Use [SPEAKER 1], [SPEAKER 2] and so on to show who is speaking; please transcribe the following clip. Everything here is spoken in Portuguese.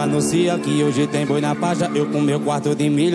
[SPEAKER 1] anuncia que hoje tem boi na faixa. Eu com meu quarto de milha